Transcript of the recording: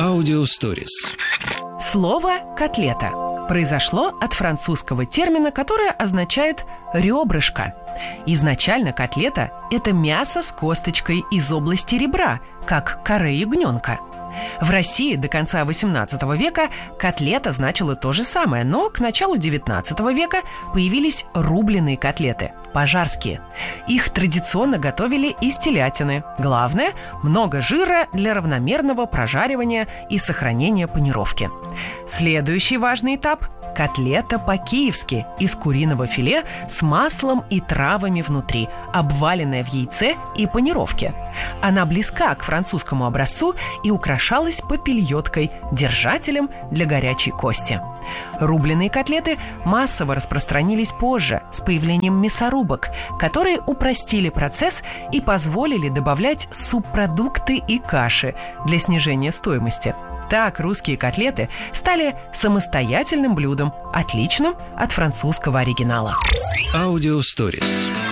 Аудиосторис. Слово «котлета» произошло от французского термина, которое означает «ребрышко». Изначально котлета – это мясо с косточкой из области ребра, как каре ягненка. В России до конца XVIII века котлета значила то же самое, но к началу XIX века появились рубленые котлеты, пожарские. Их традиционно готовили из телятины. Главное – много жира для равномерного прожаривания и сохранения панировки. Следующий важный этап – котлета по-киевски из куриного филе с маслом и травами внутри, обваленная в яйце и панировке. Она близка к французскому образцу и украшалась попельоткой, держателем для горячей кости. Рубленые котлеты массово распространились позже, с появлением мясорубок, которые упростили процесс и позволили добавлять субпродукты и каши для снижения стоимости. Так русские котлеты стали самостоятельным блюдом, отличным от французского оригинала. Аудиосторис.